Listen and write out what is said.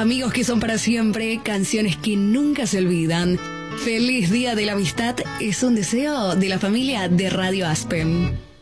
amigos que son para siempre, canciones que nunca se olvidan. Feliz Día de la Amistad es un deseo de la familia de Radio Aspen.